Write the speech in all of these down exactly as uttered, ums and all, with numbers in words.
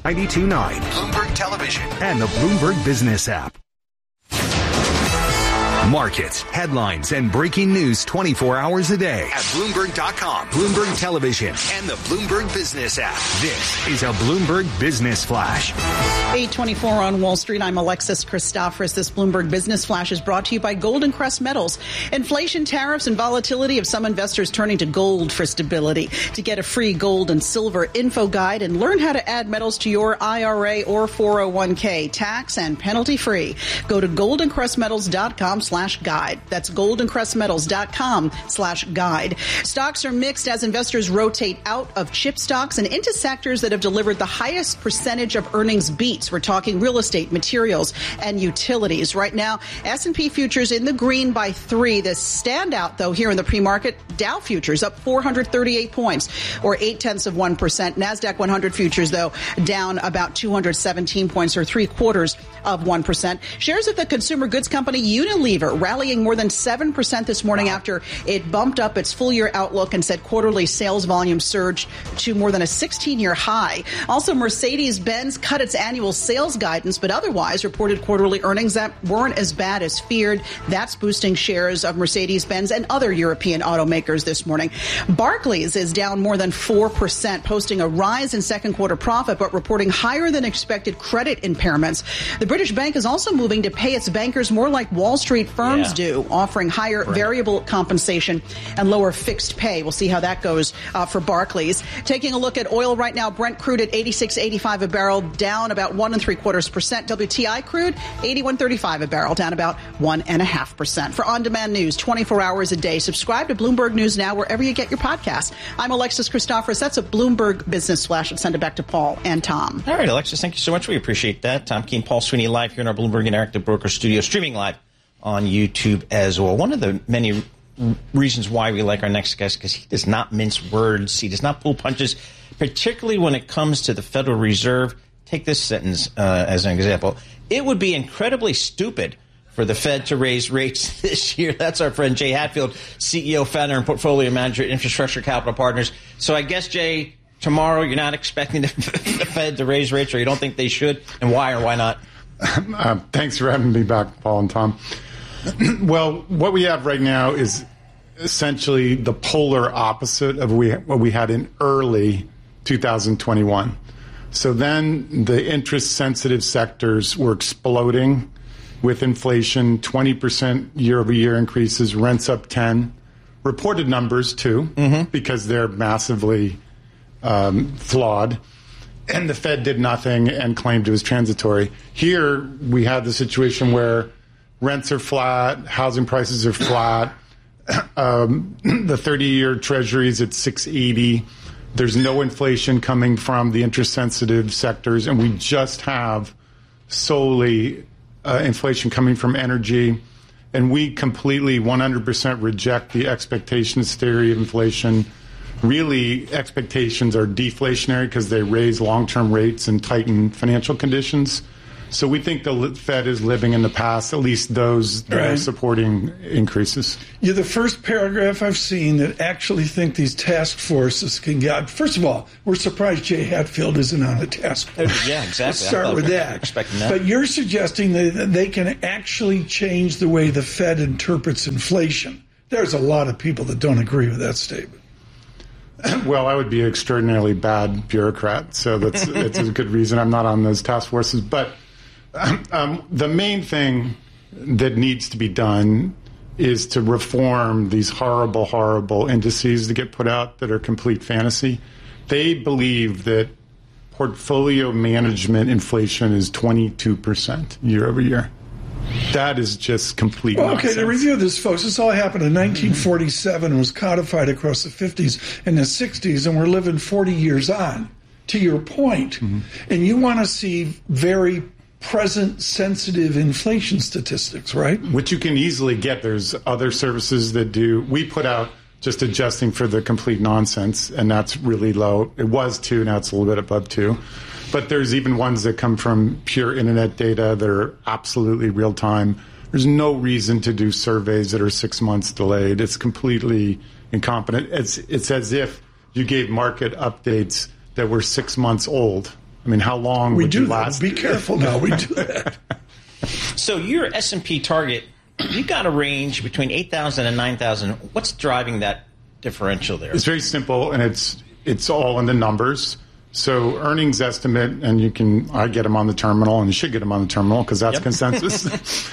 ninety-two point nine, Bloomberg Television, and the Bloomberg Business app. Markets, headlines, and breaking news twenty-four hours a day at Bloomberg dot com, Bloomberg Television, and the Bloomberg Business app. This is a Bloomberg Business Flash. eight twenty-four on Wall Street. I'm Alexis Christoforous. This Bloomberg Business Flash is brought to you by Golden Crest Metals. Inflation, tariffs, and volatility of some investors turning to gold for stability. To get a free gold and silver info guide and learn how to add metals to your I R A or four oh one k, tax and penalty free, go to golden crest metals dot com slash guide. That's golden crest metals dot com slash guide. Stocks are mixed as investors rotate out of chip stocks and into sectors that have delivered the highest percentage of earnings beats. We're talking real estate, materials, and utilities. Right now, S and P futures in the green by three. The standout, though, here in the pre-market, Dow futures up four hundred thirty-eight points, or eight tenths of one percent. NASDAQ one hundred futures, though, down about two hundred seventeen points, or three quarters of one percent. Shares of the consumer goods company Unilever rallying more than seven percent this morning after it bumped up its full-year outlook and said quarterly sales volume surged to more than a sixteen-year high. Also, Mercedes-Benz cut its annual sales guidance, but otherwise reported quarterly earnings that weren't as bad as feared. That's boosting shares of Mercedes-Benz and other European automakers this morning. Barclays is down more than four percent, posting a rise in second quarter profit, but reporting higher than expected credit impairments. The British bank is also moving to pay its bankers more like Wall Street firms yeah. do, offering higher right. variable compensation and lower fixed pay. We'll see how that goes uh, for Barclays. Taking a look at oil right now, Brent crude at eighty-six eighty-five a barrel, down about one and three quarters percent. W T I crude eighty-one thirty-five a barrel, down about one and a half percent. For on-demand news, twenty-four hours a day, subscribe to Bloomberg News Now wherever you get your podcasts. I'm Alexis Christoforous. That's a Bloomberg Business Flash. I'll send it back to Paul and Tom. All right, Alexis, thank you so much. We appreciate that. Tom Keene, Paul Sweeney, live here in our Bloomberg Interactive Broker studio, streaming live on YouTube as well. One of the many reasons why we like our next guest, because he does not mince words. He does not pull punches, particularly when it comes to the Federal Reserve. Take this sentence uh, as an example. It would be incredibly stupid for the Fed to raise rates this year. That's our friend Jay Hatfield, C E O, founder, and portfolio manager at Infrastructure Capital Partners. So I guess, Jay, tomorrow you're not expecting the Fed to raise rates, or you don't think they should, and why or why not? Uh, thanks for having me back, Paul and Tom. Well, what we have right now is essentially the polar opposite of we, what we had in early two thousand twenty-one. So then the interest-sensitive sectors were exploding with inflation, twenty percent year-over-year increases, rents up ten. Reported numbers, too, mm-hmm. because they're massively um, flawed. And the Fed did nothing and claimed it was transitory. Here, we have the situation where rents are flat, housing prices are flat, um, the thirty-year Treasury's at six eighty. There's no inflation coming from the interest-sensitive sectors, and we just have solely uh, inflation coming from energy. And we completely, one hundred percent reject the expectations theory of inflation. Really, expectations are deflationary because they raise long-term rates and tighten financial conditions. So we think the Fed is living in the past, at least those that right. are supporting increases. You're the first paragraph I've seen that actually think these task forces can get. First of all, we're surprised Jay Hatfield isn't on the task force. Yeah, exactly. Let's start with that. Expecting that. But you're suggesting that they can actually change the way the Fed interprets inflation. There's a lot of people that don't agree with that statement. Well, I would be an extraordinarily bad bureaucrat, so that's it's a good reason I'm not on those task forces. But um, the main thing that needs to be done is to reform these horrible, horrible indices that get put out that are complete fantasy. They believe that portfolio management inflation is twenty-two percent year over year. That is just complete well, nonsense. Okay, to review this, folks, this all happened in nineteen forty-seven, was codified across the fifties and the sixties, and we're living forty years on, to your point. Mm-hmm. And you want to see very present, sensitive inflation statistics, right? Which you can easily get. There's other services that do. We put out just adjusting for the complete nonsense, and that's really low. It was two, now it's a little bit above two. But there's even ones that come from pure internet data that are absolutely real time. There's no reason to do surveys that are six months delayed. It's completely incompetent. It's, it's as if you gave market updates that were six months old. I mean, how long we would do you that. last? Be careful now. We do that. So your S and P target, you got a range between eight thousand and nine thousand. What's driving that differential there? It's very simple, and it's it's all in the numbers. So earnings estimate, and you can I get them on the terminal, and you should get them on the terminal because that's Yep. consensus.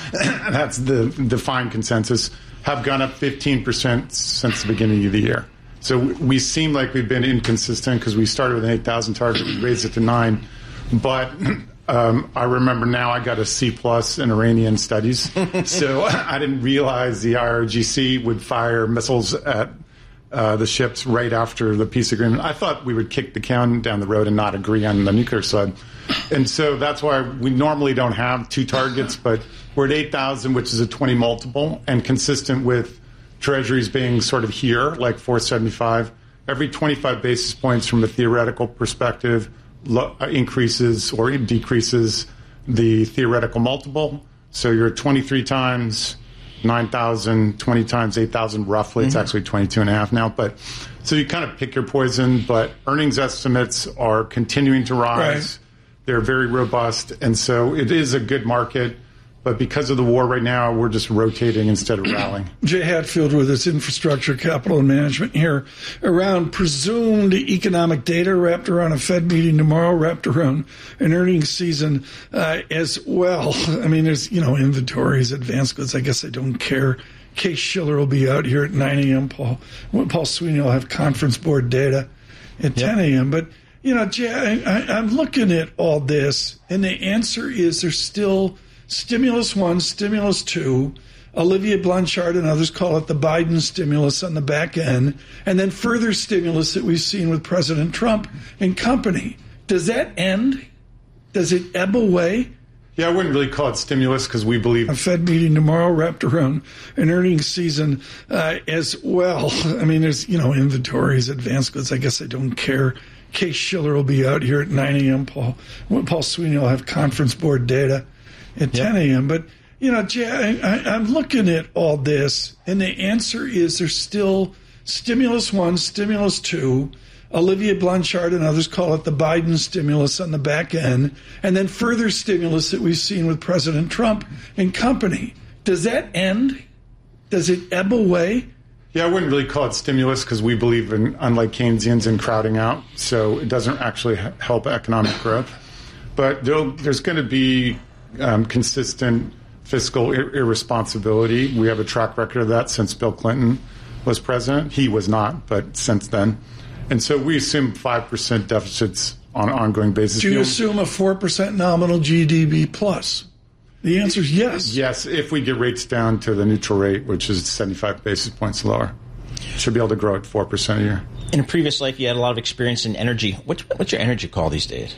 That's the defined consensus. Have gone up fifteen percent since the beginning of the year. So we seem like we've been inconsistent because we started with an eight thousand target, we raised it to nine, but. Um, I remember now I got a C plus in Iranian studies, so I didn't realize the I R G C would fire missiles at uh, the ships right after the peace agreement. I thought we would kick the can down the road and not agree on the nuclear side. And so that's why we normally don't have two targets, but we're at eight thousand, which is a twenty multiple, and consistent with treasuries being sort of here, like four seventy-five. Every twenty-five basis points from a theoretical perspective Lo- increases or decreases the theoretical multiple. So you're at twenty-three times nine thousand, twenty times eight thousand roughly. Mm-hmm. It's actually twenty-two and a half now. But so you kind of pick your poison, but earnings estimates are continuing to rise. Right. They're very robust. And so it is a good market. But because of the war right now, we're just rotating instead of rallying. Jay Hatfield with his infrastructure, capital, and management here around presumed economic data wrapped around a Fed meeting tomorrow, wrapped around an earnings season uh, as well. I mean, there's, you know, inventories, advanced goods. I guess I don't care. Case Shiller will be out here at nine a.m. Paul, Paul Sweeney will have conference board data at yep. ten a.m. But, you know, Jay, I, I, I'm looking at all this, and the answer is there's still Stimulus one, stimulus two, Olivier Blanchard and others call it the Biden stimulus on the back end, and then further stimulus that we've seen with President Trump and company. Does that end? Does it ebb away? Yeah, I wouldn't really call it stimulus because we believe a Fed meeting tomorrow wrapped around an earnings season uh, as well. I mean, there's, you know, inventories, advanced goods. I guess I don't care. Case Shiller will be out here at nine a.m. Paul, Paul Sweeney will have conference board data at yep. ten a.m. But, you know, Jay, I, I, I'm looking at all this, and the answer is there's still stimulus one, stimulus two, Olivier Blanchard and others call it the Biden stimulus on the back end, and then further stimulus that we've seen with President Trump and company. Does that end? Does it ebb away? Yeah, I wouldn't really call it stimulus because we believe in, unlike Keynesians, in crowding out, so it doesn't actually help economic growth. But there's going to be Um, consistent fiscal ir- irresponsibility. We have a track record of that since Bill Clinton was president. He was not, but since then. And so we assume five percent deficits on an ongoing basis. Do you assume a four percent nominal G D P plus? The answer is yes. Yes, if we get rates down to the neutral rate, which is seventy-five basis points lower. Should be able to grow at four percent a year. In a previous life, you had a lot of experience in energy. What's, what's your energy call these days?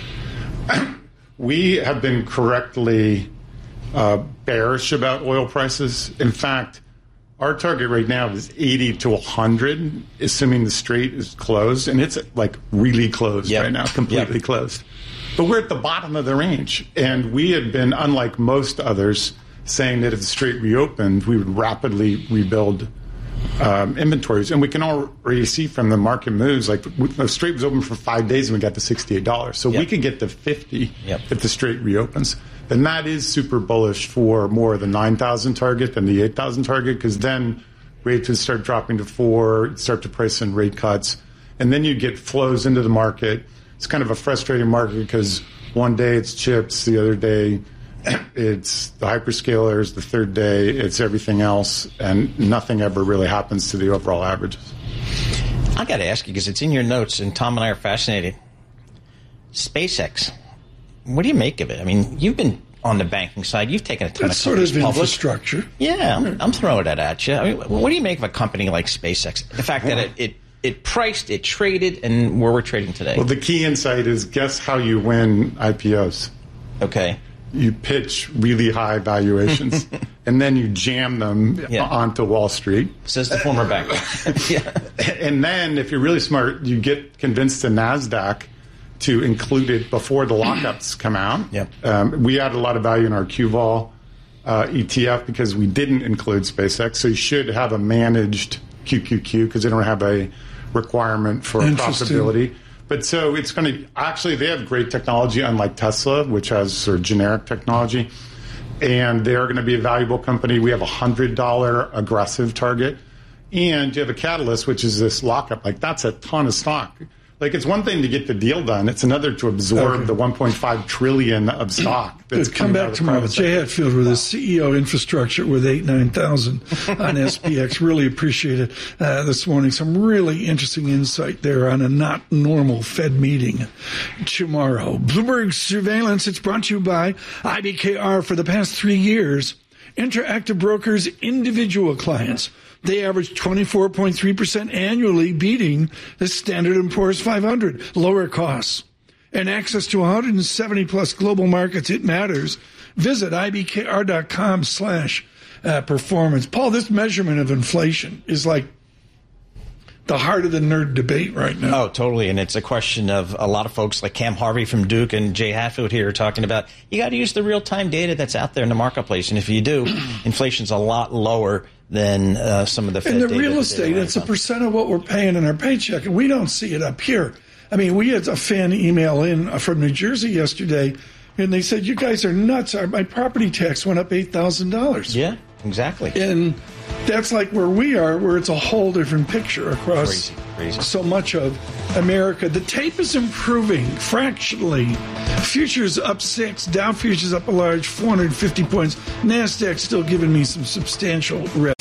We have been correctly uh, bearish about oil prices. In fact, our target right now is eighty to one hundred, assuming the Strait is closed. And it's like really closed yep. right now, completely yep. closed. But we're at the bottom of the range. And we had been, unlike most others, saying that if the Strait reopened, we would rapidly rebuild um, inventories. And we can already see from the market moves, like the Strait was open for five days and we got to sixty-eight dollars. So yep. we could get to fifty yep. if the Strait reopens. Then that is super bullish for more of the nine thousand target than the eight thousand target, because then rates would start dropping to four, start to price in rate cuts. And then you get flows into the market. It's kind of a frustrating market because one day it's chips, the other day it's the hyperscalers, the third day it's everything else, and nothing ever really happens to the overall averages. I got to ask you, because it's in your notes, and Tom and I are fascinated. SpaceX, what do you make of it? I mean, you've been on the banking side. You've taken a ton That's of sort of public. infrastructure. Yeah, I'm, I'm throwing it at you. I mean, what do you make of a company like SpaceX? The fact that it, it it priced, it traded, and where we're trading today. Well, the key insight is guess how you win I P Os. Okay. You pitch really high valuations, and then you jam them yeah. onto Wall Street. Says the former banker. yeah. And then, if you're really smart, you get convinced the NASDAQ to include it before the lockups come out. Yep. Um, we add a lot of value in our Q vol uh, E T F because we didn't include SpaceX. So you should have a managed Q Q Q because they don't have a requirement for profitability. But so it's going to actually, they have great technology, unlike Tesla, which has sort of generic technology. And they're going to be a valuable company. We have a one hundred dollars aggressive target. And you have a Catalyst, which is this lockup. Like, that's a ton of stock. Like, it's one thing to get the deal done. It's another to absorb okay. the one point five trillion dollars of stock. That's Good. Come back tomorrow. Jay Hatfield with his C E O infrastructure with eight, nine thousand on S P X. Really appreciate it uh, this morning. Some really interesting insight there on a not normal Fed meeting tomorrow. Bloomberg Surveillance. It's brought to you by I B K R. For the past three years, Interactive Brokers individual clients. They average twenty-four point three percent annually, beating the Standard and Poor's five hundred. Lower costs and access to one hundred seventy plus global markets. It matters. Visit ibkr.com slash performance. Paul, this measurement of inflation is like the heart of the nerd debate right now. Oh, totally. And it's a question of a lot of folks like Cam Harvey from Duke and Jay Hatfield here are talking about you got to use the real-time data that's out there in the marketplace. And if you do, inflation's a lot lower than uh, some of the Fed and the data real estate, it's a percent of what we're paying in our paycheck, and we don't see it up here. I mean, we had a fan email in from New Jersey yesterday, and they said, you guys are nuts. Our, my property tax went up eight thousand dollars. Yeah, exactly. And that's like where we are, where it's a whole different picture across crazy, crazy. so much of America. The tape is improving fractionally. Futures up six, Dow futures up a large four hundred fifty points. NASDAQ still giving me some substantial risk.